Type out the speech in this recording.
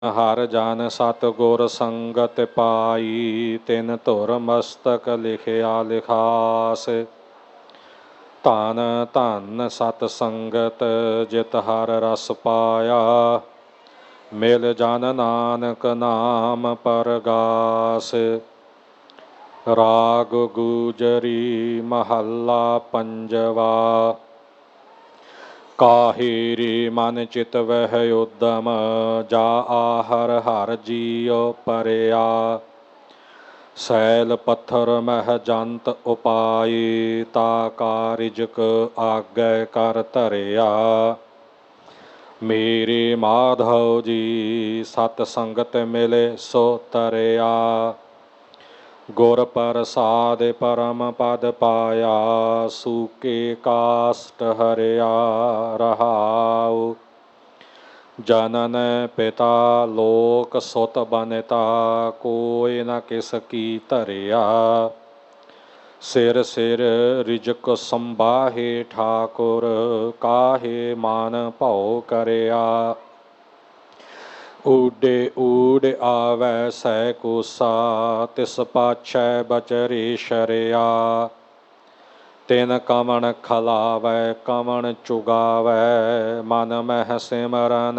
ਹਰ ਜਨ ਸਤਿਗੁਰ ਸੰਗਤ ਪਾਈ, ਤਿਨ ਧੁਰ ਮਸਤਕ ਲਿਖਿਆ ਲਿਖਾਸ। ਧਨ ਧਨ ਸਤ ਸੰਗਤ ਜਿਤ ਹਰ ਰਸ ਪਾਇਆ, ਮਿਲ ਜਨ ਨਾਨਕ ਨਾਮ ਪਰਗਾਸ। ਰਾਗ ਗੁਜਰੀ ਮਹੱਲਾ ਪੰਜਵਾ। ਕਾਹੇਰੀ ਮਨ ਚਿਤ ਵਹਿ ਉਦਮ, ਜਾ ਆਹਰ ਹਰ ਜੀਉ ਪਰਿਆ। ਸੈਲ ਪੱਥਰ ਮਹਿ ਜੰਤ ਉਪਾਈ, ਤਾ ਕਾ ਰਿਜਕ ਆਗੈ ਕਰ ਧਰਿਆ। ਮੇਰੇ ਮਾਧਵ ਜੀ ਸਤ ਸੰਗਤ ਮਿਲੇ ਸੋ ਤਰਿਆ, ਗੁਰ ਪ੍ਰਸਾਦਿ ਪਰਮ ਪਦ ਪਾਇਆ। ਸੂਕੇ ਕਾਸਟ ਹਰਿਆ ਰਹਾਉ, ਜਨਨ ਪਿਤਾ ਲੋਕ ਸੁਤ ਬਨਿਤਾ। ਕੋਈ ਨ ਕਿਸ ਕੀ ਧਰਿਆ, ਸਿਰ ਸਿਰ ਰਿਜਕ ਸੰਬਾਹੇ ਠਾਕੁਰ। ਕਾਹੇ ਮਨ ਭਉ ਕਰਿਆ, ਊਡੇ ਊਡ ਆਵੈ ਸਹਿ ਕੂਸਾ। ਤਿਸ ਪਾਛੈ ਬਚਰੇ ਸ਼ਰਿਆ, ਤਿਨ ਕਵਣ ਖਲਾਵੈ ਕਵਣ ਚੁਗਾਵੈ। ਮਨ ਮਹਿ ਸਿਮਰਨ